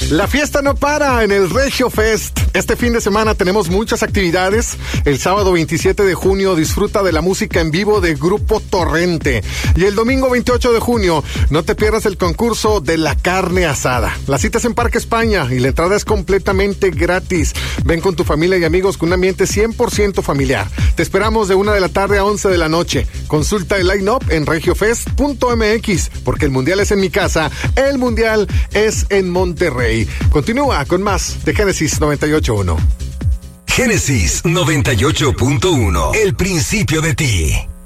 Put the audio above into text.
La fiesta no para en el Regio Fest. Este fin de semana tenemos muchas actividades. El sábado 27 de junio disfruta de la música en vivo de Grupo Torrente. Y el domingo 28 de junio no te pierdas el concurso de la carne asada. La cita es en Parque España y la entrada es completamente gratis. Ven con tu familia y amigos con un ambiente 100% familiar. Te esperamos de 1 de la tarde a 11 de la noche. Consulta el line-up en regiofest.mx, porque el mundial es en mi casa, el mundial es en Monterrey. Continúa con más de Génesis 98.1. Génesis 98.1, el principio de ti.